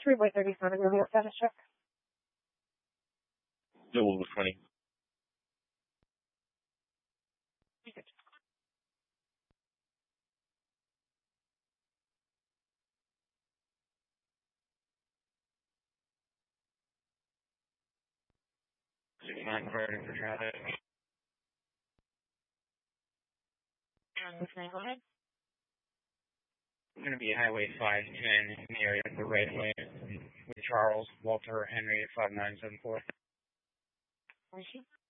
3 by 37, Romeo status check. Double with 20. Not converting for traffic. Go ahead. Going to be Highway 510 in the area of the right way with Charles Walter Henry at 5974.